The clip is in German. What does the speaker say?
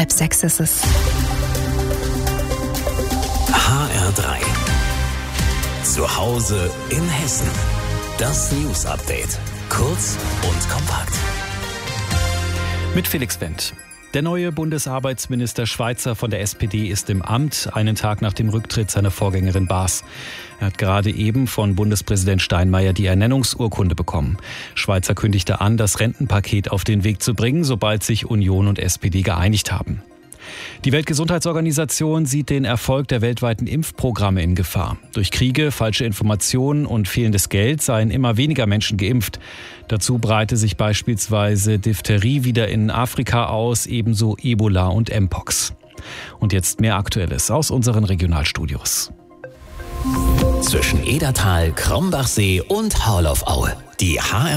5:30 ist es. HR3. Zu Hause in Hessen. Das News Update. Kurz und kompakt. Mit Felix Wendt. Der neue Bundesarbeitsminister Schweizer von der SPD ist im Amt, einen Tag nach dem Rücktritt seiner Vorgängerin Baas. Er hat gerade eben von Bundespräsident Steinmeier die Ernennungsurkunde bekommen. Schweizer kündigte an, das Rentenpaket auf den Weg zu bringen, sobald sich Union und SPD geeinigt haben. Die Weltgesundheitsorganisation sieht den Erfolg der weltweiten Impfprogramme in Gefahr. Durch Kriege, falsche Informationen und fehlendes Geld seien immer weniger Menschen geimpft. Dazu breite sich beispielsweise Diphtherie wieder in Afrika aus, ebenso Ebola und Mpox. Und jetzt mehr Aktuelles aus unseren Regionalstudios. Zwischen Edertal, Krombachsee und Haarloff-Aue. Die HR